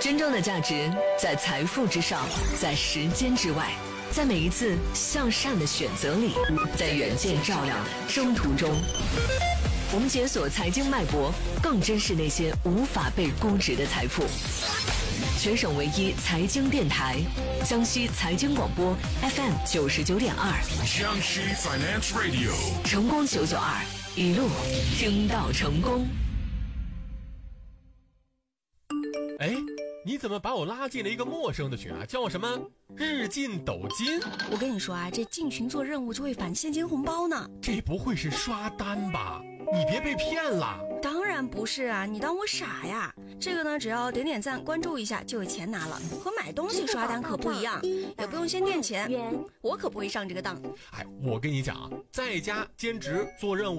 真正的价值在财富之上，在时间之外，在每一次向善的选择里，在远见照亮的征途中。我们解锁财经脉搏，更珍视那些无法被估值的财富。全省唯一财经电台，江西财经广播 FM 99.2， 江西 Finance Radio， 成功992，一路听到成功。 哎，你怎么把我拉进了一个陌生的群啊？叫什么日进斗金？ 我跟你说啊，这进群做任务就会返现金红包呢。 这不会是刷单吧？你别被骗了。 当然不是啊，你当我傻呀？这个呢，只要点点赞关注一下就有钱拿了，和买东西刷单可不一样，也不用先垫钱，我可不会上这个当。 哎，我跟你讲啊，在家兼职做任务